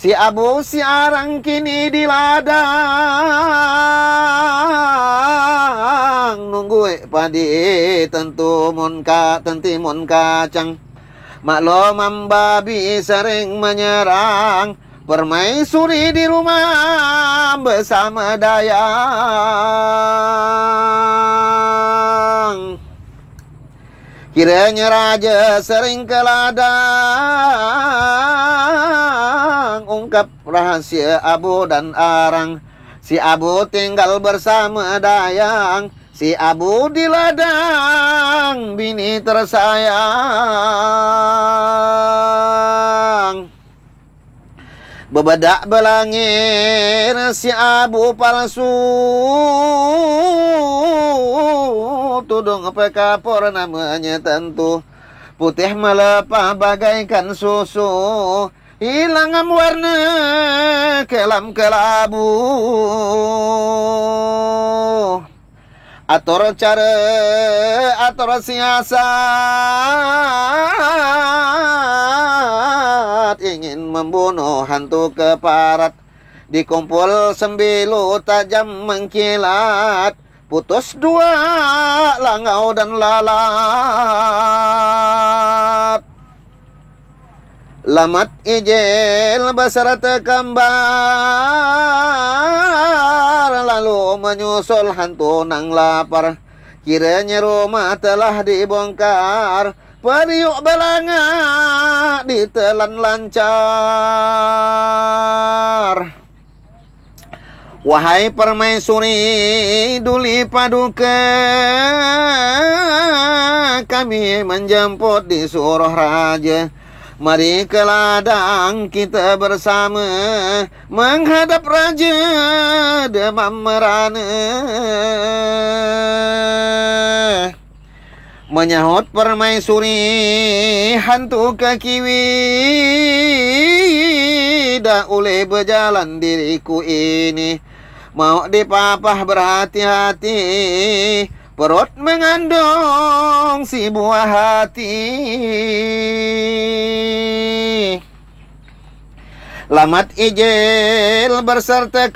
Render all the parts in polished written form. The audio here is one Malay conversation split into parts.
Si Abu si Arang kini di ladang, nunggu padi tentu tenti mun kacang. Maklum membabi sering menyerang, permaisuri di rumah bersama dayang. Kiranya raja sering ke ladang, ungkap rahasia Abu dan Arang. Si Abu tinggal bersama dayang, si Abu di ladang, bini tersayang. Bebedak belangir si Abu palsu, tudung pekapor namanya tentu. Putih melepah bagaikan susu, hilang warna kelam kelabu. Atur cara, atur siasat, ingin membunuh hantu keparat. Dikumpul sembilu tajam mengkilat, putus dua langau dan lalat. Lamat ijel beserta kembar, lalu menyusul hantu nang lapar. Kiranya rumah telah dibongkar, periuk belanga ditelan lancar. Wahai permaisuri duli paduka, kami menjemput di suruh raja. Mari ke ladang kita bersama, menghadap raja demam merana. Menyahut permaisuri hantu kekiwi, dah oleh berjalan diriku ini. Mau dipapah berhati-hati, perut mengandung si buah hati. Lamat ijel berserta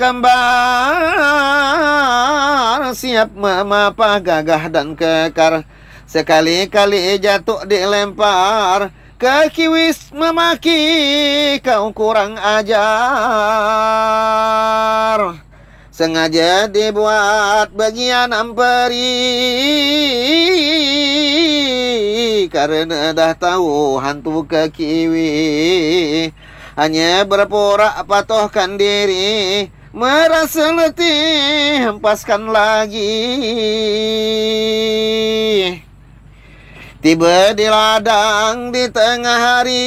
kembar, siap memapah gagah dan kekar. Sekali-kali jatuh dilempar, kekiwis memaki kau kurang ajar. Sengaja dibuat bagian amperi, karena dah tahu hantu kekiwi hanya berporak patuhkan diri, merasa letih hempaskan lagi. Tiba di ladang di tengah hari,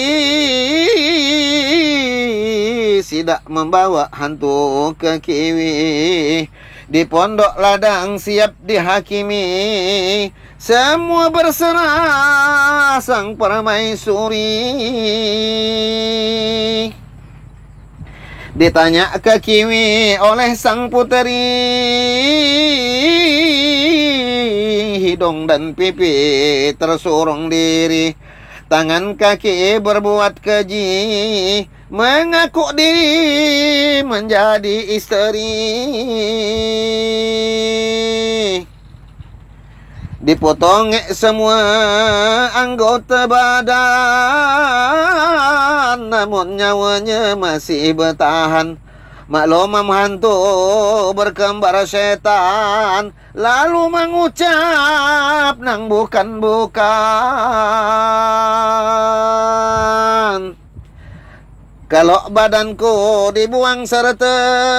sidak membawa hantu kekiwi. Di pondok ladang siap dihakimi, semua berserah sang permaisuri. Ditanya kekiwi oleh sang puteri, hidung dan pipi tersurung diri, tangan kaki berbuat keji, mengaku diri menjadi istri. Dipotong semua anggota badan, namun nyawanya masih bertahan. Maklum hantu berkembar setan, lalu mengucap nang bukan-bukan. Kalau badanku dibuang serta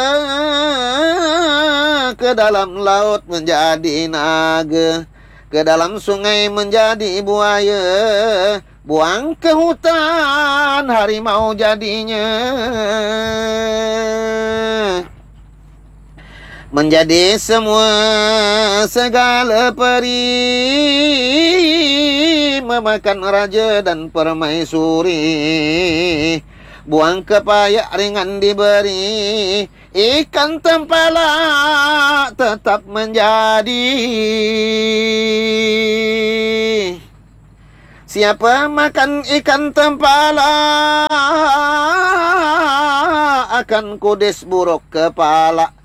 ke dalam laut menjadi naga, ke dalam sungai menjadi buaya, buang ke hutan harimau jadinya. Menjadi semua segala peri, memakan raja dan permaisuri. Buang kepayak ringan diberi, ikan tempala tetap menjadi. Siapa makan ikan tempala, akan kudis buruk kepala.